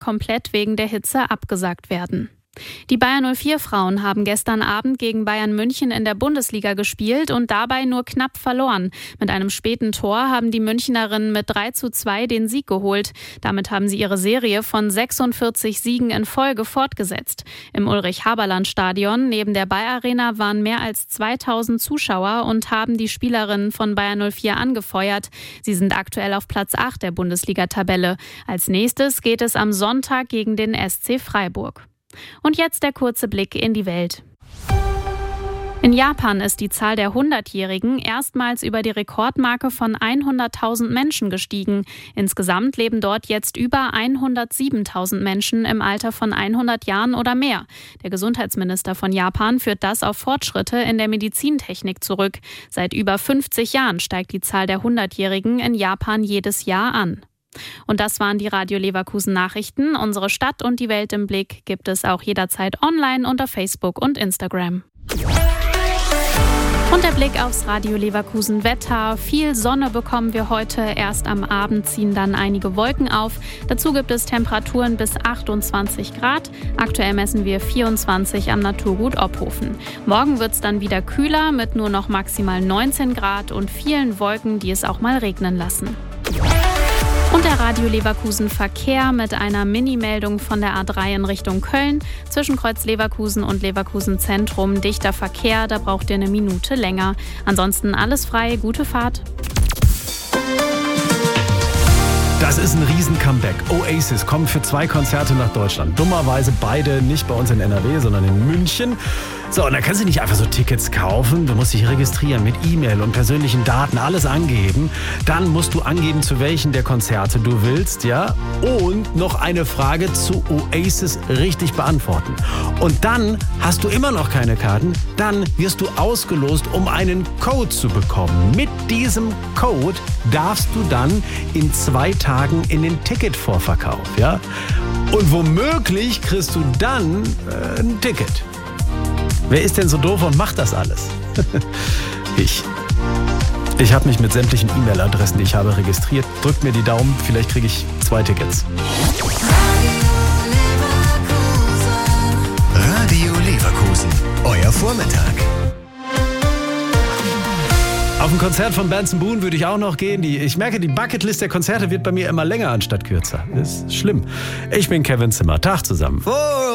komplett wegen der Hitze abgesagt werden. Die Bayer 04 Frauen haben gestern Abend gegen Bayern München in der Bundesliga gespielt und dabei nur knapp verloren. Mit einem späten Tor haben die Münchnerinnen mit 3:2 den Sieg geholt. Damit haben sie ihre Serie von 46 Siegen in Folge fortgesetzt. Im Ulrich-Haberland-Stadion neben der Bayer-Arena waren mehr als 2000 Zuschauer und haben die Spielerinnen von Bayer 04 angefeuert. Sie sind aktuell auf Platz 8 der Bundesliga-Tabelle. Als nächstes geht es am Sonntag gegen den SC Freiburg. Und jetzt der kurze Blick in die Welt. In Japan ist die Zahl der 100-Jährigen erstmals über die Rekordmarke von 100.000 Menschen gestiegen. Insgesamt leben dort jetzt über 107.000 Menschen im Alter von 100 Jahren oder mehr. Der Gesundheitsminister von Japan führt das auf Fortschritte in der Medizintechnik zurück. Seit über 50 Jahren steigt die Zahl der 100-Jährigen in Japan jedes Jahr an. Und das waren die Radio Leverkusen Nachrichten. Unsere Stadt und die Welt im Blick gibt es auch jederzeit online unter Facebook und Instagram. Und der Blick aufs Radio Leverkusen Wetter. Viel Sonne bekommen wir heute. Erst am Abend ziehen dann einige Wolken auf. Dazu gibt es Temperaturen bis 28 Grad. Aktuell messen wir 24 am Naturgut Ophofen. Morgen wird es dann wieder kühler mit nur noch maximal 19 Grad und vielen Wolken, die es auch mal regnen lassen. Und der Radio Leverkusen Verkehr mit einer Mini-Meldung von der A3 in Richtung Köln. Zwischen Kreuz Leverkusen und Leverkusen Zentrum dichter Verkehr, da braucht ihr eine Minute länger. Ansonsten alles frei, gute Fahrt. Das ist ein Riesen-Comeback. Oasis kommen für 2 Konzerte nach Deutschland. Dummerweise beide nicht bei uns in NRW, sondern in München. So, und da kannst du nicht einfach so Tickets kaufen. Du musst dich registrieren mit E-Mail und persönlichen Daten, alles angeben. Dann musst du angeben, zu welchen der Konzerte du willst, ja? Und noch eine Frage zu Oasis richtig beantworten. Und dann hast du immer noch keine Karten. Dann wirst du ausgelost, um einen Code zu bekommen. Mit diesem Code darfst du dann in 2 Tagen in den Ticketvorverkauf, ja? Und womöglich kriegst du dann ein Ticket. Wer ist denn so doof und macht das alles? Ich habe mich mit sämtlichen E-Mail-Adressen, die ich habe, registriert. Drückt mir die Daumen, vielleicht kriege ich 2 Tickets. Radio Leverkusen, euer Vormittag. Auf ein Konzert von Benson Boone würde ich auch noch gehen. Ich merke, die Bucketlist der Konzerte wird bei mir immer länger anstatt kürzer. Das ist schlimm. Ich bin Kevin Zimmer. Tag zusammen.